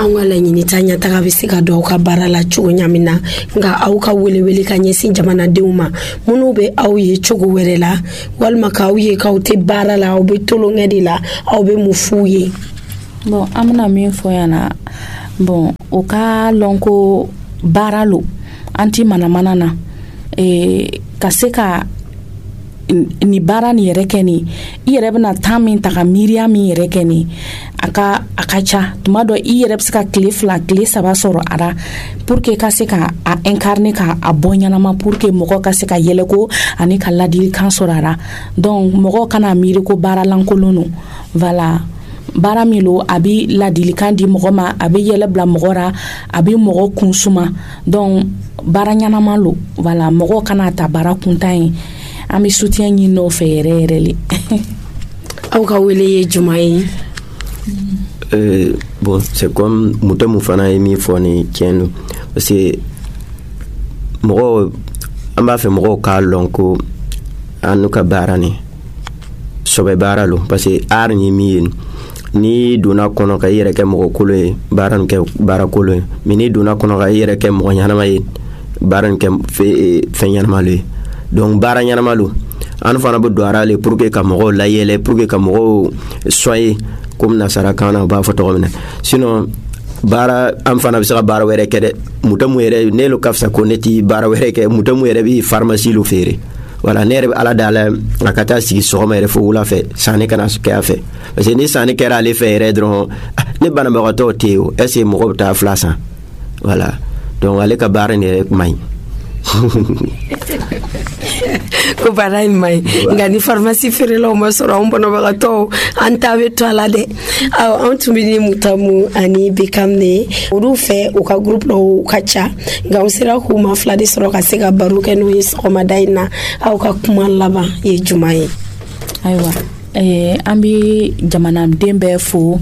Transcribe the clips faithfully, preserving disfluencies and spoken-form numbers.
an ka laɲini ta ɲataga bɛ se ka dɔw ka baara la cogo ɲamin na nka aw ka welewele ka ɲɛsin jamanadenw ma minnu bɛ aw ye cogo wɛrɛ la walima k'aw ye k'aw tɛ baara la aw bɛ tolonkɛ de la aw bɛ mun f'u ye. Bon an bɛna min fɔ yan na bon o ka lɔn ko baara lo an ti manamana na eh, ka se ka ni baara ni yɛrɛ kɛ ni i yɛrɛ bɛna temps min ta ka miiriya min yɛrɛ kɛ ni a ka a ka ca tuma dɔ i yɛrɛ bɛ se ka tile fila tile saba sɔrɔ a la pour que ka se ka a incarner ka a bɔ ɲɛnama pour que mɔgɔ ka se ka yɛlɛko ani ka ladilikan sɔrɔ a la donc mɔgɔ kana miiri ko baara lankolon no voilà baara min lo a bɛ ladilikan di mɔgɔ ma a bɛ yɛlɛ bila mɔgɔ ra a bɛ mɔgɔ kun suma donc baara ɲɛnama lo voilà mɔgɔ kana ta baara kuntan ye an bɛ soutien ɲini n'o fɛ yɛrɛ yɛrɛ le. Aw ka wele ye juma ye? Euh, bon, c'est comme muto mu fana ye min fɔ ni tiɲɛ don parce que mɔgɔw an b'a fɛ mɔgɔw k'a lɔn ko an n'u ka baara ni sɔbɛ baara lo parce que art ni min ye ni donna kɔnɔ ka i yɛrɛ kɛ mɔgɔ kolo ye baara nin kɛ baara kolo ye mais ni donna kɔnɔ ka i yɛrɛ kɛ mɔgɔ ɲanama ye baara nin kɛ fɛn ɲanama lo ye donc baara ɲanama lo an fana bɛ don ara le pour que ka mɔgɔw layɛlɛ pour que ka mɔgɔw soye comme nasara kan na b'a fɔ tɔgɔ min na sinon baara an fana bɛ se ka baara wɛrɛ kɛ dɛ mutamu yɛrɛ ne lo ka fisa ko ne ti baara wɛrɛ kɛ mutamu yɛrɛ bɛ pharmacie lo feere voilà ne yɛrɛ bɛ ala dala a ka taa sigi sɔgɔma yɛrɛ fo wula fɛ sanni kana kɛ a fɛ parce que ni sanni kɛra ale fɛ yɛrɛ dɔrɔn ne banabagatɔw tɛ yen o est ce que mɔgɔ bɛ taa fila san voilà donc ale ka baara ni yɛrɛ man ɲi ko baara in man ɲi nka ni pharmacie feerelaw ma sɔrɔ an banabagatɔw an ta bɛ to a la dɛ aw an tun bɛ ni Mutamu ani Bekam ne olu fɛ u ka groupe dɔw ka ca nka u sera k'u ma fila de sɔrɔ ka se ka baro kɛ n'o ye sɔgɔmada in na aw ka kuma laban ye juma ye? Ayiwa eh, an bɛ jamanaden bɛɛ fo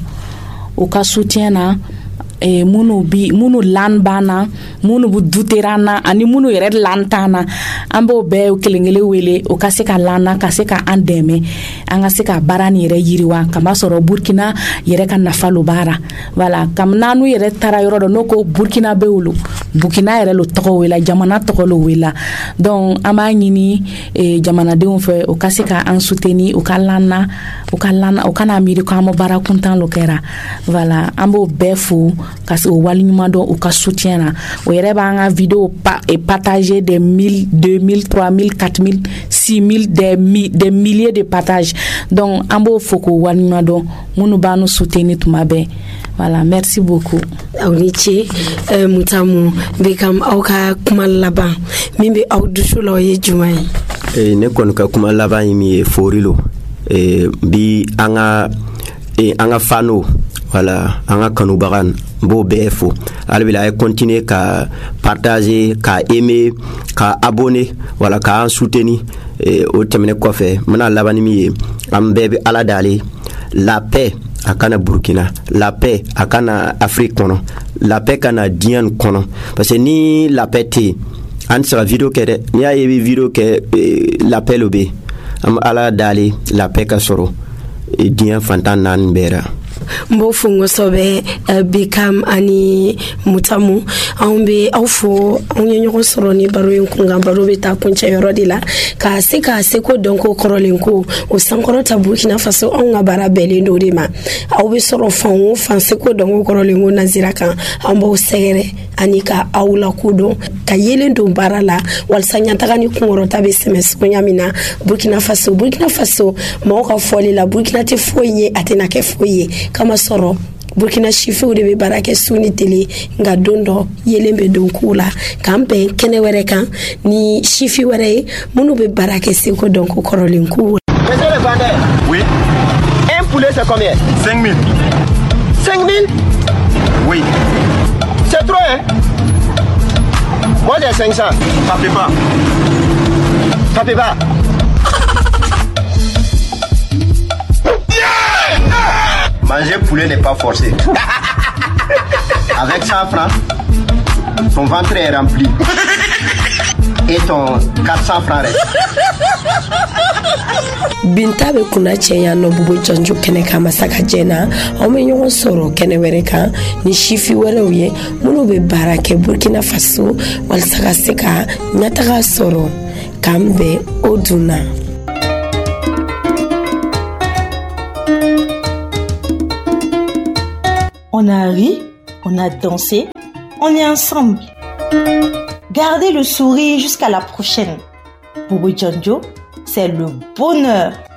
u ka soutien na eh, munu bi munu lan bana munu bu duterana ani munu yɛrɛ lan tana an b'o bɛɛ kelenkelen wele o ka se ka lana ka se ka an dɛmɛ an ka se ka baara ni yɛrɛ yiriwa kama sɔrɔ Burkina yɛrɛ ka nafa lo baara voilà kam nanu yɛrɛ tara yɔrɔ dɔ no ko Burkina be wolo Burkina yɛrɛ lo tɔgɔ wela jamana tɔgɔ lo wela donc an b'a ɲini eh, jamanadenw fɛ o ka se ka an soutenir o ka lana o ka lana o kana miiri ko an bɛ baara kuntan lo kɛra voilà an b'o bɛɛ fo ka se o waliɲuman dɔn u ka soutien na o yɛrɛ b'an ka vidéo pa, et partager des mille deux mille trois mille quatre mille six mille des, mi, des milliers de partages donc an b'o fo k'o waliɲuman dɔn minnu b'an nu soutenir tuma bɛɛ voilà merci beaucoup. aw ni ce euh, Mutamu Bekam aw ka kuma laban min bɛ aw dusu la o ye juma ye? eh, ne kɔni ka kuma laban ye min ye fori lo eh, bi an ka eh, an ka fano voilà an ka kanubaga b'o bɛɛ fo ale bɛ a ye continuer ka partager ka aimer ka abonner voilà ka an soutenir eh, o tɛmɛnen kɔfɛ n bɛna laban ni min ye an bɛɛ bɛ ala dale la paix a kana Burkina la paix a kana Afrique kɔnɔ la paix kana diɲɛ kɔnɔ parce que ni la paix tɛ an tɛ se ka video kɛ dɛ n'i y'a ye i bɛ video kɛ eh, la paix lo bɛ an bɛ ala dale la paix ka sɔrɔ eh, diɲɛ fantan naani bɛɛ la. Mbo fungo sobe uh, Bekam ani Mutamu an be aw fo an ye ɲɔgɔn sɔrɔ ni baro in kun kan baro bɛ taa kuncɛ yɔrɔ de la ka se ka se ko dɔn ko kɔrɔlen ko o sankɔrɔta Burkina Faso an ka baara bɛɛlen do de ma aw bɛ sɔrɔ fan o fan se ko dɔn ko kɔrɔlen ko nazira kan an b'aw sɛgɛrɛ ani ka aw la kodɔn ka yelen don baara la walasa ɲataga ni kunkɔrɔta bɛ sɛmɛ sogoɲa min na Burkina Faso Burkina Faso mɔgɔw ka fɔli la Burkina tɛ foyi ye a tɛna kɛ foyi ye kama sɔrɔ Burkina sifiw de bɛ baara kɛ su ni tele nka don dɔ yelen bɛ don k'u la k'an bɛn kɛnɛ wɛrɛ kan ni sifi wɛrɛ ye minnu bɛ baara kɛ seko dɔn ko kɔrɔlen k'u. Monsieur le vendeur. Oui. Un poulet c'est combien? Cinq mille. Cinq mille? Oui. C'est trop hein? Moi j'ai cinq cents. Tapez pas. Tapez pas. Manger poulet n'est pas forcé. Avec cent francs, son ventre est rempli. et ton quatre cents francs reste. Binta be kuna cɛya nɔ Bobo Djonjo kɛnɛ kan masaka jɛna aw bɛ ɲɔgɔn sɔrɔ kɛnɛ wɛrɛ kan ni sifi wɛrɛw ye minnu bɛ baara kɛ Burkina Faso walasa ka se ka ɲɛtaga sɔrɔ k'an bɛn o dunna. On a ri, on a dansé, on est ensemble. Gardez le sourire jusqu'à la prochaine. Bobo Djonjo, c'est le bonheur.